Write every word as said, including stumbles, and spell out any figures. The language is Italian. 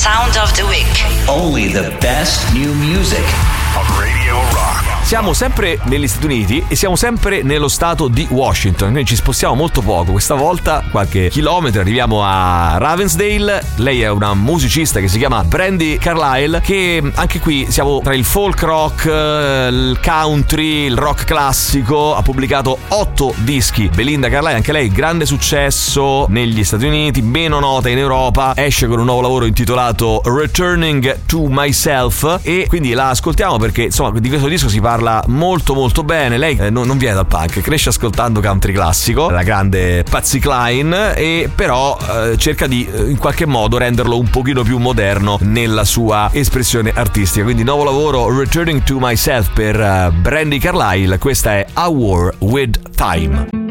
Sound of the Week. Only the best new music on Radio Rock. Siamo sempre negli Stati Uniti e siamo sempre nello stato di Washington. Noi ci spostiamo molto poco, questa volta qualche chilometro, arriviamo a Ravensdale. Lei è una musicista che si chiama Brandi Carlile, che anche qui siamo tra il folk rock, il country, il rock classico. Ha pubblicato otto dischi. Belinda Carlile, anche lei grande successo negli Stati Uniti, meno nota in Europa. Esce con un nuovo lavoro intitolato Returning to Myself e quindi la ascoltiamo perché insomma di questo disco si parla molto molto bene. Lei eh, non, non viene dal punk, cresce ascoltando country classico, la grande Patsy Cline, e però eh, cerca di eh, in qualche modo renderlo un pochino più moderno nella sua espressione artistica. Quindi nuovo lavoro, Returning to Myself per uh, Brandi Carlile. Questa è A War with Time.